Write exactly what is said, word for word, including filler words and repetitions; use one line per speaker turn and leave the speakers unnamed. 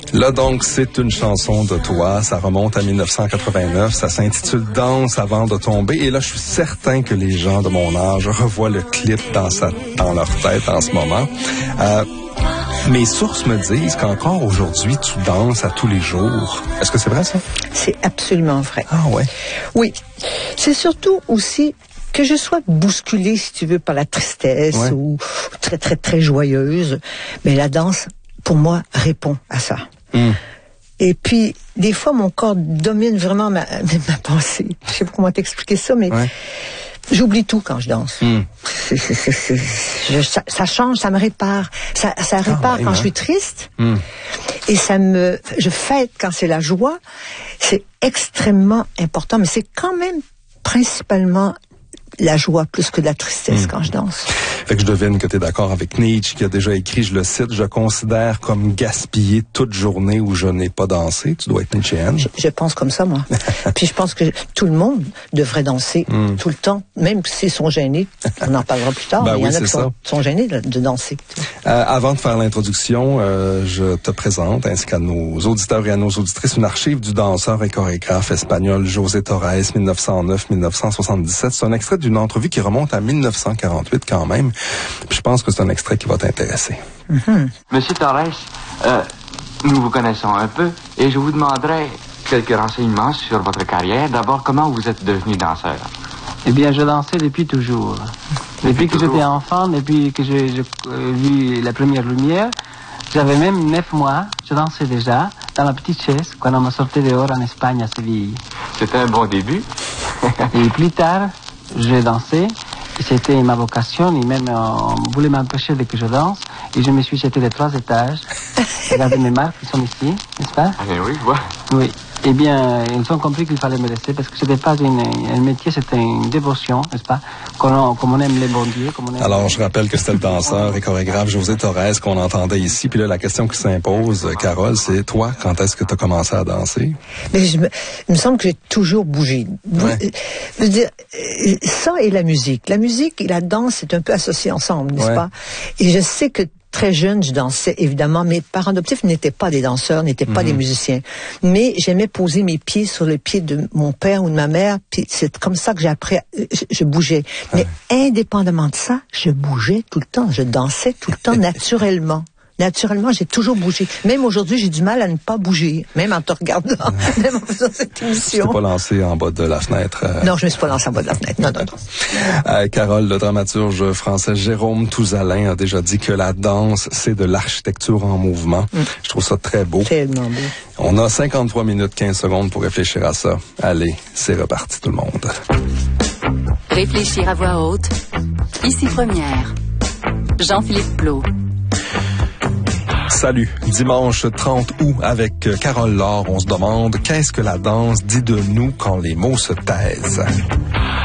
Là, donc, c'est une chanson de toi. Ça remonte à dix-neuf cent quatre-vingt-neuf. Ça s'intitule « Danse avant de tomber ». Et là, je suis certain que les gens de mon âge revoient le clip dans, sa, dans leur tête en ce moment. Euh, mes sources me disent qu'encore aujourd'hui, tu danses à tous les jours. Est-ce que c'est vrai, ça?
C'est absolument vrai.
Ah ouais?
Oui. C'est surtout aussi que je sois bousculée, si tu veux, par la tristesse ouais. ou très, très, très joyeuse. Mais la danse, pour moi, répond à ça. Mm. Et puis, des fois, mon corps domine vraiment ma, ma pensée. Je sais pas comment t'expliquer ça, mais ouais. j'oublie tout quand je danse. Mm. C'est, c'est, c'est, c'est, je, ça, ça change, ça me répare. Ça, ça répare ah, ouais, quand ouais. je suis triste. Mm. Et ça me... Je fête quand c'est la joie. C'est extrêmement important, mais c'est quand même principalement la joie plus que la tristesse mmh. quand je danse.
Fait que je devine que tu es d'accord avec Nietzsche qui a déjà écrit, je le cite, « Je considère comme gaspiller toute journée où je n'ai pas dansé ». Tu dois être Nietzschéenne.
Je, je pense comme ça, moi. Puis je pense que tout le monde devrait danser mmh. tout le temps, même s'ils sont gênés. On en parlera plus tard,
ben
mais il
oui,
y en a qui sont, sont gênés de, de danser.
Euh, avant de faire l'introduction, euh, je te présente, ainsi qu'à nos auditeurs et à nos auditrices, une archive du danseur et chorégraphe espagnol José Torres, dix-neuf cent neuf à dix-neuf cent soixante-dix-sept. C'est un extrait d'une entrevue qui remonte à dix-neuf cent quarante-huit quand même. Puis je pense que c'est un extrait qui va t'intéresser.
Mm-hmm. Monsieur Torres, euh, nous vous connaissons un peu et je vous demanderai quelques renseignements sur votre carrière. D'abord, comment vous êtes devenu danseur?
Eh bien, je dansais depuis toujours. Depuis, depuis que toujours. J'étais enfant, depuis que j'ai, j'ai euh, vu la première lumière, j'avais même neuf mois, je dansais déjà dans la petite chaise quand on m'a sorti dehors en Espagne à Séville.
C'était un bon début.
Et plus tard, j'ai dansé. C'était ma vocation, et même on voulait m'empêcher de que je danse. Et je me suis jeté de trois étages. Regardez mes marques qui sont ici, n'est-ce pas?
Ah oui, je vois.
Oui. Eh bien, ils ont compris qu'il fallait me laisser parce que c'était pas une, un métier, c'était une dévotion, n'est-ce pas? Comme on, comme on aime les bons dieux, comme on aime...
Alors, je rappelle que c'était le danseur et chorégraphe José Torres qu'on entendait ici. Puis là, la question qui s'impose, Carole, c'est toi, quand est-ce que tu as commencé à danser?
Mais je me, il me semble que j'ai toujours bougé. Ouais. Je veux dire, ça et la musique. La musique et la danse, c'est un peu associé ensemble, n'est-ce ouais. pas? Et je sais que très jeune, je dansais, évidemment. Mes parents adoptifs n'étaient pas des danseurs, n'étaient pas mm-hmm. des musiciens. Mais j'aimais poser mes pieds sur les pieds de mon père ou de ma mère. Puis c'est comme ça que j'ai appris, à, je, je bougeais. Mais ouais. indépendamment de ça, je bougeais tout le temps. Je dansais tout le temps, naturellement. Naturellement, j'ai toujours bougé. Même aujourd'hui, j'ai du mal à ne pas bouger, même en te regardant, ouais. même en faisant cette émission.
Tu t'es pas lancé en bas de la fenêtre? Euh...
Non, je me suis pas lancé en bas de la fenêtre. Non, non, non.
Euh, Carole, le dramaturge français Jérôme Touzalin a déjà dit que la danse, c'est de l'architecture en mouvement. Mm. Je trouve ça très beau.
Tellement beau.
On a cinquante-trois minutes, quinze secondes pour réfléchir à ça. Allez, c'est reparti tout le monde.
Réfléchir à voix haute. Ici Première. Jean-Philippe Plot.
Salut, dimanche trente août avec Carole Laure, on se demande qu'est-ce que la danse dit de nous quand les mots se taisent.